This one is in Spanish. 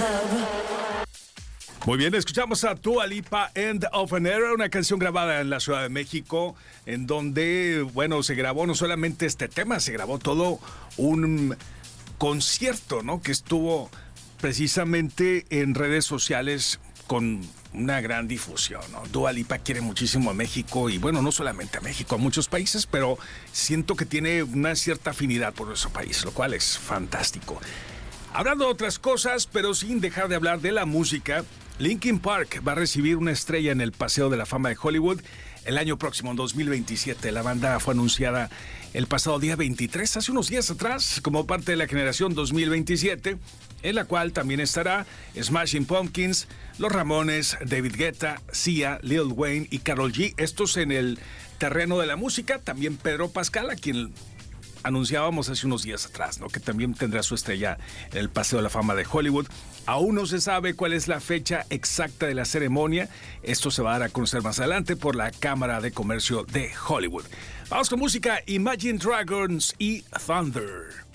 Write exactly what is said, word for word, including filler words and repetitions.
Muy bien, escuchamos a Dua Lipa, End of an Era, una canción grabada en la Ciudad de México, en donde, bueno, se grabó no solamente este tema, se grabó todo un concierto, ¿no? Que estuvo precisamente en redes sociales con una gran difusión, ¿no? Dua Lipa quiere muchísimo a México y, bueno, no solamente a México, a muchos países, pero siento que tiene una cierta afinidad por nuestro país, lo cual es fantástico. Hablando de otras cosas, pero sin dejar de hablar de la música, Linkin Park va a recibir una estrella en el Paseo de la Fama de Hollywood el año próximo, en dos mil veintisiete. La banda fue anunciada el pasado día veintitrés, hace unos días atrás, como parte de la generación dos mil veintisiete, en la cual también estará Smashing Pumpkins, Los Ramones, David Guetta, Sia, Lil Wayne y Karol G. Estos en el terreno de la música. También Pedro Pascal, a quien anunciábamos hace unos días atrás, ¿no? Que también tendrá su estrella en el Paseo de la Fama de Hollywood. Aún no se sabe cuál es la fecha exacta de la ceremonia. Esto se va a dar a conocer más adelante por la Cámara de Comercio de Hollywood. Vamos con música, Imagine Dragons y Thunder.